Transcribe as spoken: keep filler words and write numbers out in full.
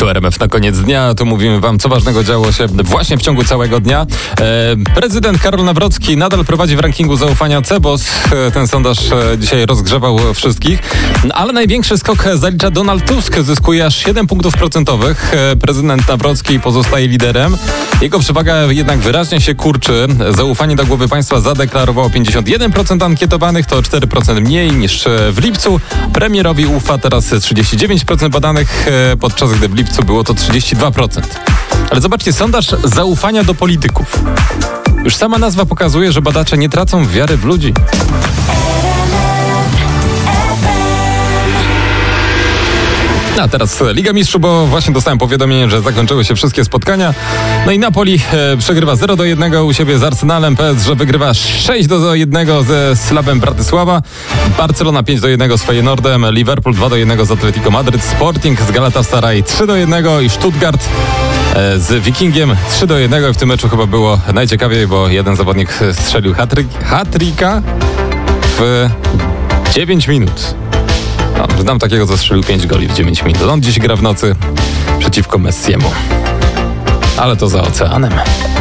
Tu R M F na koniec dnia, tu mówimy wam, co ważnego działo się właśnie w ciągu całego dnia. E, prezydent Karol Nawrocki nadal prowadzi w rankingu zaufania Cebos. E, ten sondaż e, dzisiaj rozgrzewał wszystkich. Ale największy skok zalicza Donald Tusk. Zyskuje aż siedem punktów procentowych. E, prezydent Nawrocki pozostaje liderem. Jego przewaga jednak wyraźnie się kurczy. Zaufanie do głowy państwa zadeklarowało pięćdziesiąt jeden procent ankietowanych, to cztery procent mniej niż w lipcu. Premierowi ufa teraz trzydzieści dziewięć procent badanych, e, podczas gdy w lipcu było to trzydzieści dwa procent. Ale zobaczcie, sondaż zaufania do polityków. Już sama nazwa pokazuje, że badacze nie tracą wiary w ludzi. A teraz Liga Mistrzów, bo właśnie dostałem powiadomienie, że zakończyły się wszystkie spotkania. No i Napoli e, przegrywa zero do jednego u siebie z Arsenalem, P S G wygrywa sześć do jednego ze Slavem Bratysława, Barcelona pięć do jednego z Feyenoordem, Liverpool dwa do jednego z Atletico Madryt, Sporting z Galatasaray trzy do jednego i Stuttgart e, z Wikingiem trzy do jednego. I w tym meczu chyba było najciekawiej, bo jeden zawodnik strzelił hat-trick, hat-tricka w dziewięć minut. No, znam takiego, co strzelił pięć goli w dziewięć minut. On dziś gra w nocy przeciwko Messiemu. Ale to za oceanem.